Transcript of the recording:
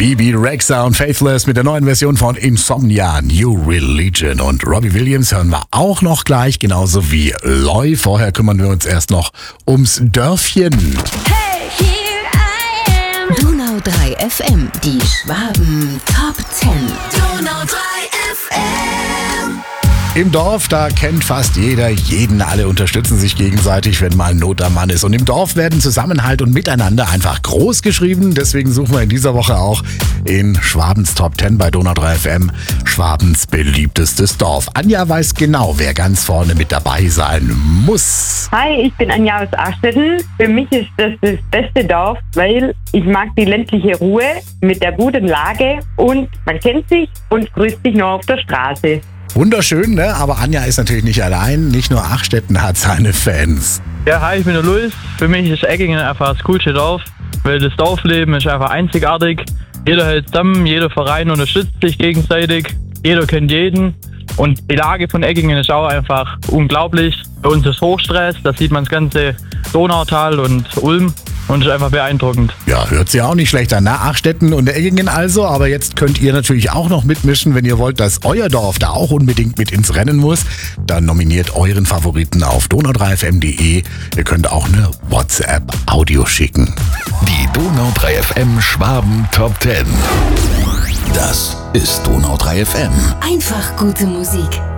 Bebe Rexha und Faithless mit der neuen Version von Insomnia, New Religion. Und Robbie Williams hören wir auch noch gleich, genauso wie Loy. Vorher kümmern wir uns erst noch ums Dörfchen. Hey, here I am. Donau 3 FM, die Schwaben Top 10. Donau 3 FM. Im Dorf, da kennt fast jeder jeden. Alle unterstützen sich gegenseitig, wenn mal Not am Mann ist. Und im Dorf werden Zusammenhalt und Miteinander einfach groß geschrieben. Deswegen suchen wir in dieser Woche auch in Schwabens Top 10 bei Donau 3 FM Schwabens beliebtestes Dorf. Anja weiß genau, wer ganz vorne mit dabei sein muss. Hi, ich bin Anja aus Aschstetten. Für mich ist das beste Dorf, weil ich mag die ländliche Ruhe mit der guten Lage und man kennt sich und grüßt sich nur auf der Straße. Wunderschön, ne? Aber Anja ist natürlich nicht allein. Nicht nur Aschstetten hat seine Fans. Ja, hi, ich bin der Luis. Für mich ist Eggingen einfach das coolste Dorf, weil das Dorfleben ist einfach einzigartig. Jeder hält zusammen, jeder Verein unterstützt sich gegenseitig, jeder kennt jeden. Und die Lage von Eggingen ist auch einfach unglaublich. Bei uns ist Hochstress, da sieht man das ganze Donautal und Ulm und ist einfach beeindruckend. Ja, hört sich auch nicht schlecht an, ne? Aschstetten und Eggingen also. Aber jetzt könnt ihr natürlich auch noch mitmischen, wenn ihr wollt, dass euer Dorf da auch unbedingt mit ins Rennen muss. Dann nominiert euren Favoriten auf donau3fm.de. Ihr könnt auch eine WhatsApp-Audio schicken. Die Donau 3 FM Schwaben Top 10. Das ist Donau 3 FM. Einfach gute Musik.